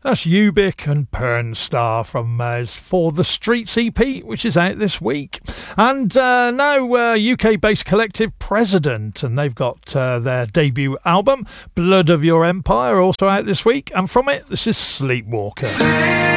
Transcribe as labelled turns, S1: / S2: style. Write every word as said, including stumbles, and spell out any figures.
S1: That's Ubik and Pernstar from uh, For the Streets E P, which is out this week. And uh, now uh, U K-based collective President, and they've got uh, their debut album, Blood of Your Empire, also out this week. And from it, this is Sleepwalker.